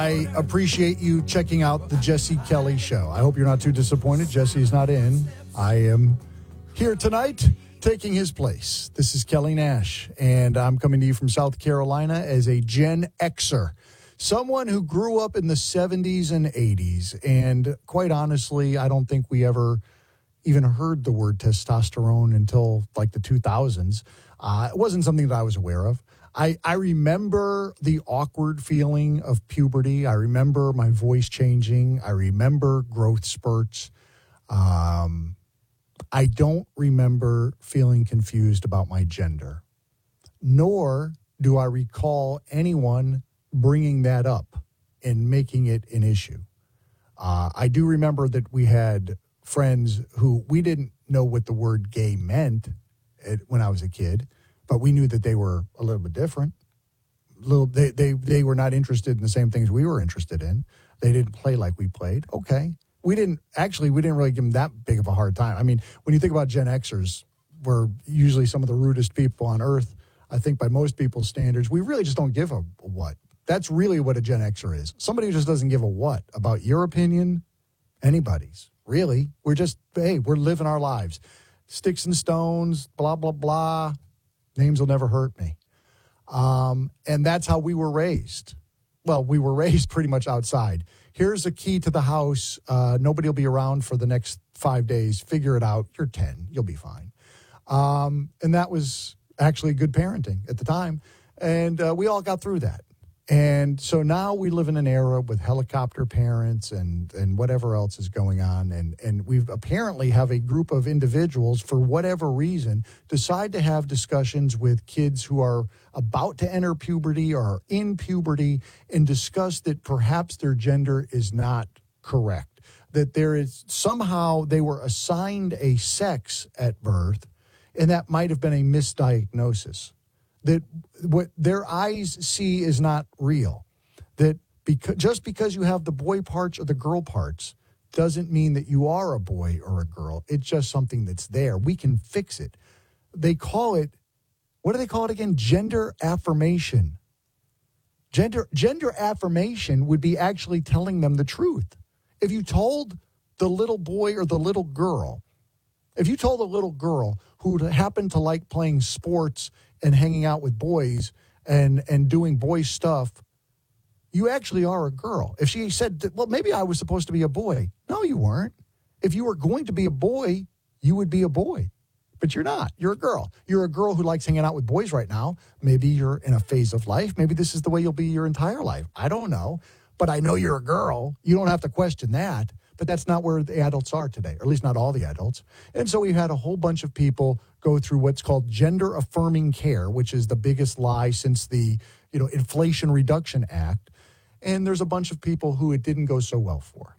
I appreciate you checking out the Jesse Kelly Show. I hope you're not too disappointed. Jesse's not in. I am here tonight taking his place. This is Kelly Nash, and I'm coming to you from South Carolina as a Gen Xer, someone who grew up in the 70s and 80s. And quite honestly, I don't think we ever even heard the word testosterone until like the 2000s. It wasn't something that I was aware of. I remember the awkward feeling of puberty. I remember my voice changing. I remember growth spurts. I don't remember feeling confused about my gender, nor do I recall anyone bringing that up and making it an issue. I do remember that we had friends who we didn't know what the word gay meant when I was a kid, but we knew that they were a little bit different. They were not interested in the same things we were interested in. They didn't play like we played. Okay. We didn't really give them that big of a hard time. I mean, when you think about Gen Xers, we're usually some of the rudest people on earth, I think by most people's standards. We really just don't give a what. That's really what a Gen Xer is. Somebody who just doesn't give a what about your opinion, anybody's. Really. We're just, hey, we're living our lives. Sticks and stones, blah, blah, blah. Names will never hurt me. And that's how we were raised. Well, we were raised pretty much outside. Here's a key to the house. Nobody will be around for the next 5 days. Figure it out. You're 10. You'll be fine. And that was actually good parenting at the time. And we all got through that. And so now we live in an era with helicopter parents and whatever else is going on. And we apparently have a group of individuals, for whatever reason, decide to have discussions with kids who are about to enter puberty or are in puberty and discuss that perhaps their gender is not correct. That there is somehow they were assigned a sex at birth, and that might have been a misdiagnosis. That what their eyes see is not real. That just because you have the boy parts or the girl parts doesn't mean that you are a boy or a girl. It's just something that's there. We can fix it. They call it, what do they call it again? Gender affirmation. Gender affirmation would be actually telling them the truth. If you told the little boy or the little girl, if you told a little girl who happened to like playing sports and hanging out with boys and doing boy stuff, you actually are a girl. If she said, well, maybe I was supposed to be a boy. No, you weren't. If you were going to be a boy, you would be a boy. But you're not. You're a girl. You're a girl who likes hanging out with boys right now. Maybe you're in a phase of life. Maybe this is the way you'll be your entire life. I don't know. But I know you're a girl. You don't have to question that. But that's not where the adults are today, or at least not all the adults. And so we've had a whole bunch of people go through what's called gender affirming care, which is the biggest lie since the Inflation Reduction Act. And there's a bunch of people who it didn't go so well for.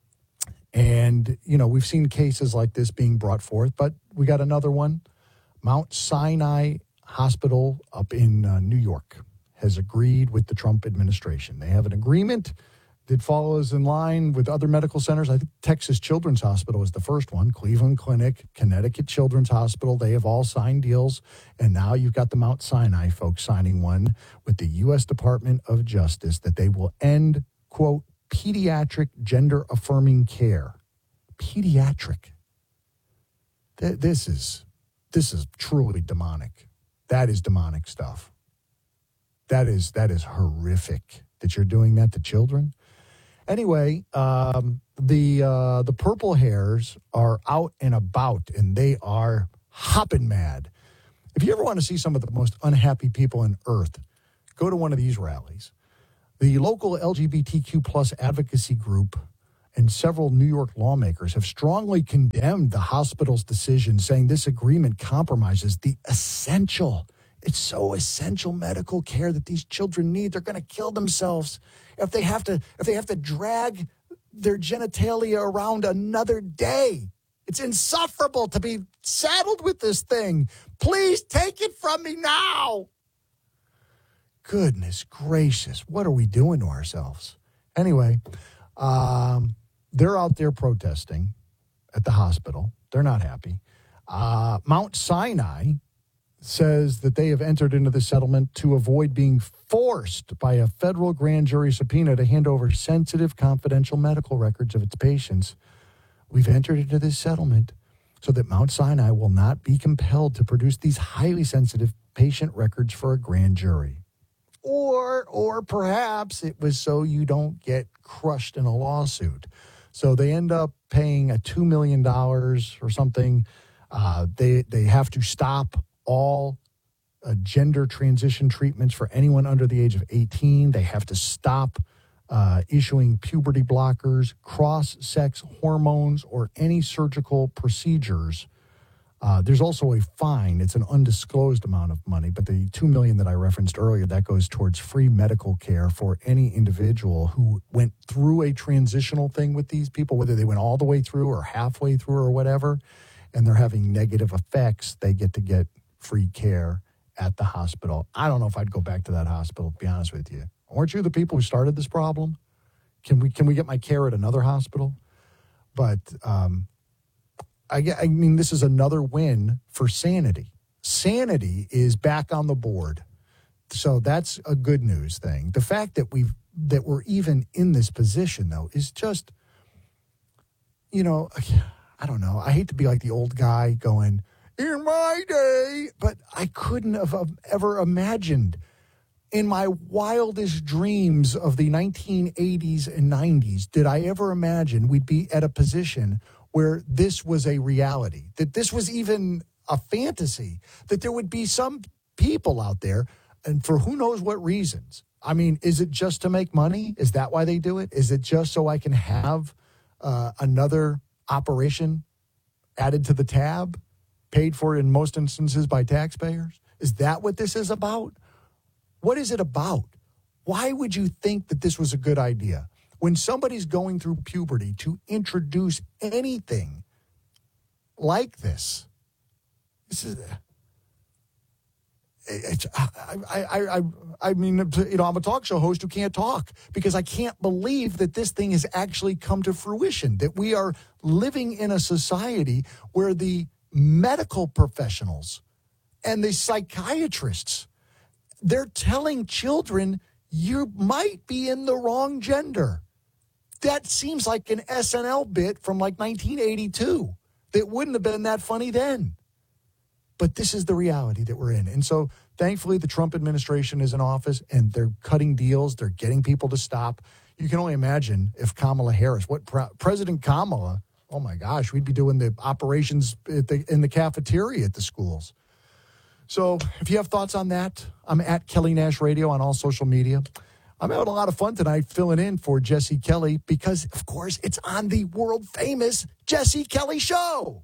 And, we've seen cases like this being brought forth, but we got another one. Mount Sinai Hospital up in New York has agreed with the Trump administration. They have an agreement that follows in line with other medical centers. I think Texas Children's Hospital is the first one, Cleveland Clinic, Connecticut Children's Hospital. They have all signed deals. And now you've got the Mount Sinai folks signing one with the U.S. Department of Justice that they will end, quote, pediatric gender-affirming care. Pediatric. This is truly demonic. That is demonic stuff. That is horrific that you're doing that to children. Anyway, the purple hairs are out and about, and they are hopping mad. If you ever want to see some of the most unhappy people on earth, go to one of these rallies. The local LGBTQ plus advocacy group and several New York lawmakers have strongly condemned the hospital's decision, saying this agreement compromises the essential. It's so essential medical care that these children need. They're going to kill themselves if they have to drag their genitalia around another day. It's insufferable to be saddled with this thing. Please take it from me now. Goodness gracious, what are we doing to ourselves? Anyway, they're out there protesting at the hospital. They're not happy. Mount Sinai says that they have entered into the settlement to avoid being forced by a federal grand jury subpoena to hand over sensitive, confidential medical records of its patients. We've entered into this settlement so that Mount Sinai will not be compelled to produce these highly sensitive patient records for a grand jury. Or perhaps it was so you don't get crushed in a lawsuit. So they end up paying a $2 million or something. They have to stop all gender transition treatments for anyone under the age of 18. They have to stop issuing puberty blockers, cross-sex hormones, or any surgical procedures. There's also a fine. It's an undisclosed amount of money, but the $2 million that I referenced earlier, that goes towards free medical care for any individual who went through a transitional thing with these people, whether they went all the way through or halfway through or whatever, and they're having negative effects. They get to get free care at the hospital. I don't know if I'd go back to that hospital, to be honest with you. Aren't you the people who started this problem? Can we get my care at another hospital? But I mean, this is another win for sanity. Sanity is back on the board. So that's a good news thing. The fact that we're even in this position, though, is just, I don't know. I hate to be like the old guy going, in my day, but I couldn't have ever imagined in my wildest dreams of the 1980s and 90s, did I ever imagine we'd be at a position where this was a reality, that this was even a fantasy, that there would be some people out there, and for who knows what reasons. I mean, is it just to make money? Is that why they do it? Is it just so I can have another operation added to the tab, paid for in most instances by taxpayers? Is that what this is about? What is it about? Why would you think that this was a good idea? When somebody's going through puberty, to introduce anything like this is, I mean, I'm a talk show host who can't talk because I can't believe that this thing has actually come to fruition, that we are living in a society where the medical professionals and the psychiatrists, they're telling children you might be in the wrong gender. That seems like an SNL bit from like 1982 that wouldn't have been that funny then. But this is the reality that we're in. And so thankfully the Trump administration is in office and they're cutting deals. They're getting people to stop. You can only imagine if Kamala Harris, President Kamala, oh my gosh, we'd be doing the operations in the cafeteria at the schools. So if you have thoughts on that, I'm at Kelly Nash Radio on all social media. I'm having a lot of fun tonight filling in for Jesse Kelly because, of course, it's on the world-famous Jesse Kelly Show.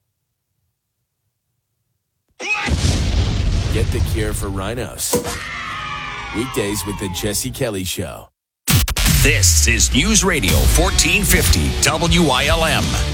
Get the cure for rhinos. Weekdays with the Jesse Kelly Show. This is News Radio 1450 WILM.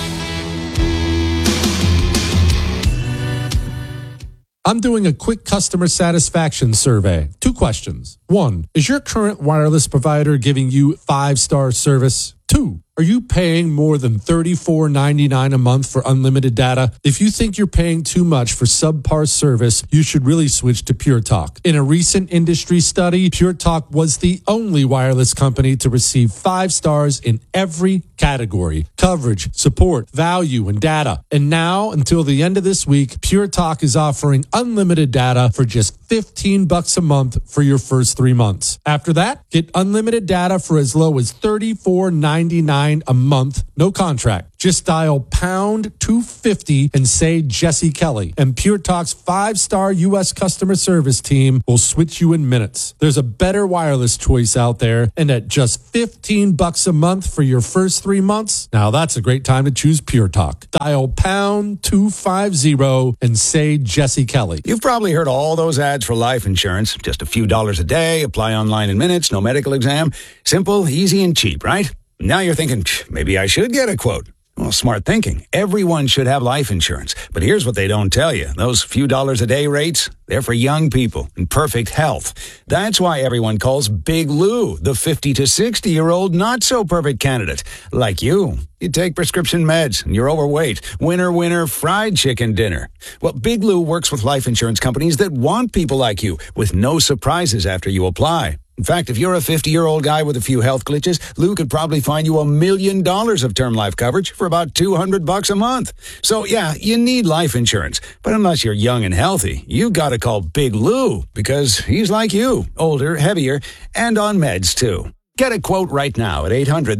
I'm doing a quick customer satisfaction survey. 2 questions. 1, is your current wireless provider giving you 5-star service? 2, are you paying more than $34.99 a month for unlimited data? If you think you're paying too much for subpar service, you should really switch to Pure Talk. In a recent industry study, Pure Talk was the only wireless company to receive 5 stars in every category: coverage, support, value, and data. And now, until the end of this week, Pure Talk is offering unlimited data for just $15 a month for your first 3 months. After that, get unlimited data for as low as $34.99 a month, no contract. Just dial pound 250 and say Jesse Kelly, and Pure Talk's 5-star U.S. customer service team will switch you in minutes. There's a better wireless choice out there, and at just $15 a month for your first 3 months, now that's a great time to choose Pure Talk. Dial pound 250 and say Jesse Kelly. You've probably heard all those ads for life insurance. Just a few dollars a day, apply online in minutes, no medical exam. Simple, easy, and cheap, right? Now you're thinking, maybe I should get a quote. Well, smart thinking. Everyone should have life insurance. But here's what they don't tell you. Those few dollars a day rates, they're for young people in perfect health. That's why everyone calls Big Lou the 50 to 60-year-old not-so-perfect candidate. Like you. You take prescription meds and you're overweight. Winner, fried chicken dinner. Well, Big Lou works with life insurance companies that want people like you with no surprises after you apply. In fact, if you're a 50-year-old guy with a few health glitches, Lou could probably find you $1 million of term life coverage for about $200 a month. So, yeah, you need life insurance. But unless you're young and healthy, you gotta call Big Lou because he's like you, older, heavier, and on meds, too. Get a quote right now at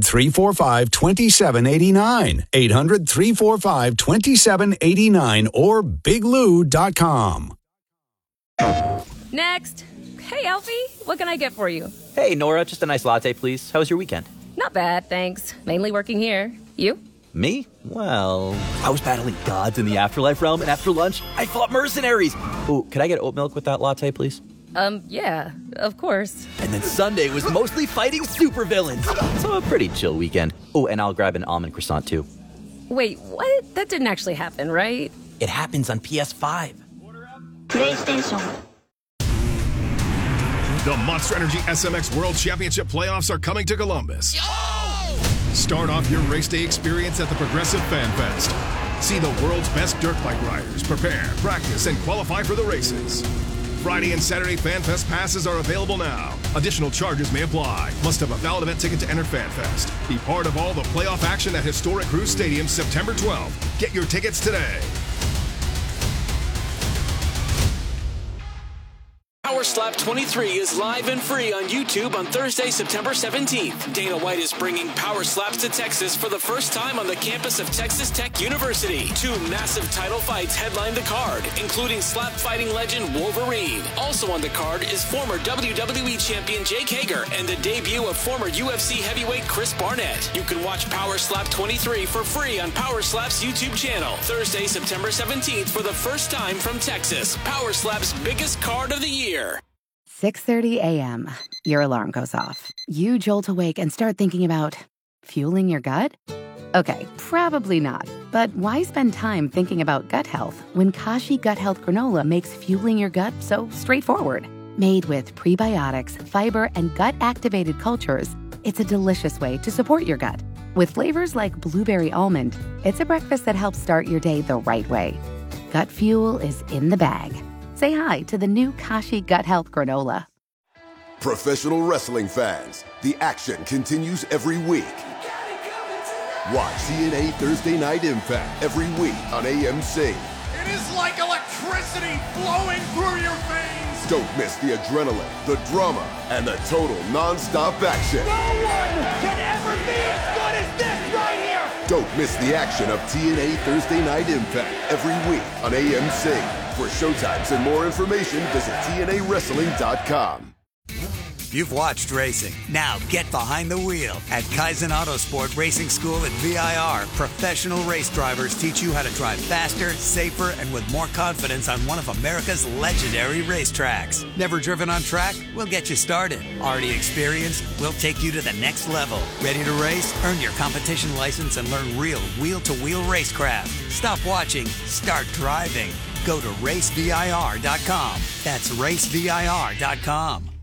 800-345-2789. 800-345-2789 or biglou.com. Next. Hey, Alfie, what can I get for you? Hey, Nora, just a nice latte, please. How was your weekend? Not bad, thanks. Mainly working here. You? Me? Well, I was battling gods in the afterlife realm, and after lunch, I fought mercenaries. Ooh, could I get oat milk with that latte, please? Yeah, of course. And then Sunday was mostly fighting supervillains. So a pretty chill weekend. Oh, and I'll grab an almond croissant, too. Wait, what? That didn't actually happen, right? It happens on PS5. PlayStation. The Monster Energy SMX World Championship playoffs are coming to Columbus. Start off your race day experience at the Progressive Fan Fest. See the world's best dirt bike riders prepare, practice, and qualify for the races. Friday and Saturday Fan Fest passes are available now. Additional charges may apply. Must have a valid event ticket to enter Fan Fest. Be part of all the playoff action at historic Cruise Stadium September 12th. Get your tickets today. Power Slap 23 is live and free on YouTube on Thursday, September 17th. Dana White is bringing Power Slaps to Texas for the first time on the campus of Texas Tech University. 2 massive title fights headline the card, including slap fighting legend Wolverine. Also on the card is former WWE champion Jake Hager and the debut of former UFC heavyweight Chris Barnett. You can watch Power Slap 23 for free on Power Slap's YouTube channel. Thursday, September 17th for the first time from Texas. Power Slap's biggest card of the year. 6:30 a.m. Your alarm goes off. You jolt awake and start thinking about fueling your gut? Okay, probably not. But why spend time thinking about gut health when Kashi Gut Health Granola makes fueling your gut so straightforward? Made with prebiotics, fiber, and gut-activated cultures, it's a delicious way to support your gut. With flavors like blueberry almond, it's a breakfast that helps start your day the right way. Gut fuel is in the bag. Say hi to the new Kashi Gut Health Granola. Professional wrestling fans, the action continues every week. Watch TNA Thursday Night Impact every week on AMC. It is like electricity flowing through your veins. Don't miss the adrenaline, the drama, and the total non-stop action. No one can ever be as good as this right here. Don't miss the action of TNA Thursday Night Impact every week on AMC. For showtimes and more information, visit TNAWrestling.com. You've watched racing. Now get behind the wheel. At Kaizen Autosport Racing School at VIR, professional race drivers teach you how to drive faster, safer, and with more confidence on one of America's legendary racetracks. Never driven on track? We'll get you started. Already experienced? We'll take you to the next level. Ready to race? Earn your competition license and learn real wheel-to-wheel racecraft. Stop watching. Start driving. Go to racevir.com. That's racevir.com.